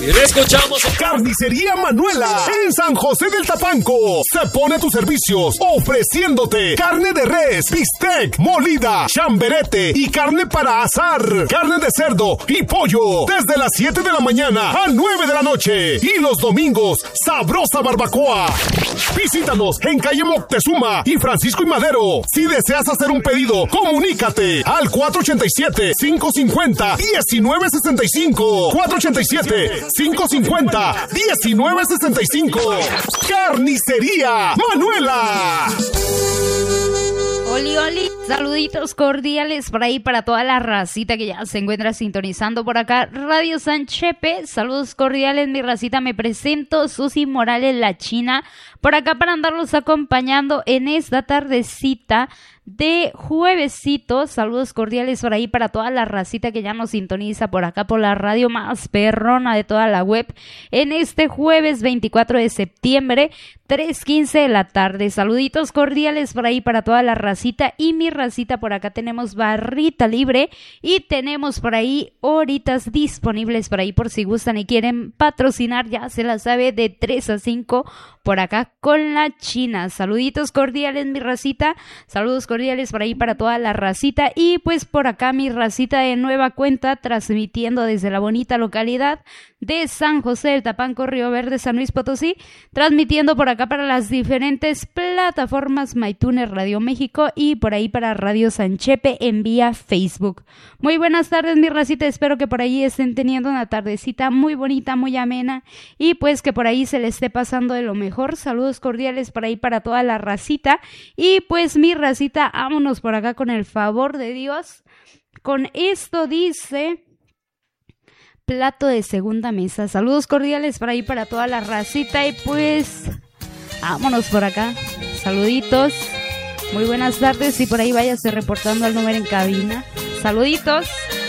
Y le escuchamos. Carnicería Manuela en San José del Tapanco se pone a tus servicios ofreciéndote carne de res, bistec, molida, chamberete y carne para asar, carne de cerdo y pollo desde las 7 de la mañana a 9 de la noche y los domingos sabrosa barbacoa. Visítanos en calle Moctezuma y Francisco y Madero. Si deseas hacer un pedido, comunícate al 487-550-1965. 487-550-1965. Carnicería Manuela. Oli, oli, saluditos cordiales por ahí para toda la racita que ya se encuentra sintonizando por acá. Radio San Chepe, saludos cordiales, mi racita, me presento, Susi Morales, la China, por acá para andarlos acompañando en esta tardecita de juevesito. Saludos cordiales por ahí para toda la racita que ya nos sintoniza por acá por la radio más perrona de toda la web en este jueves 24 de septiembre, 3:15 de la tarde. Saluditos cordiales por ahí para toda la racita y mi racita. Por acá tenemos barrita libre y tenemos por ahí horitas disponibles por ahí por si gustan y quieren patrocinar, ya se la sabe, de 3 a 5 por acá con la China. Saluditos cordiales, mi racita, saludos cordiales por ahí para toda la racita y pues por acá mi racita de nueva cuenta transmitiendo desde la bonita localidad de San José del Tapanco, Río Verde, San Luis Potosí, transmitiendo por acá para las diferentes plataformas MyTuner, Radio México y por ahí para Radio San Chepe en vía Facebook. Muy buenas tardes, mi racita, espero que por ahí estén teniendo una tardecita muy bonita, muy amena y pues que por ahí se les esté pasando de lo mejor. Saludos cordiales por ahí para toda la racita y pues mi racita, vámonos por acá con el favor de Dios. Con esto dice plato de segunda mesa. Saludos cordiales por ahí para toda la racita y pues vámonos por acá. Saluditos, muy buenas tardes y por ahí váyase reportando al número en cabina. Saluditos.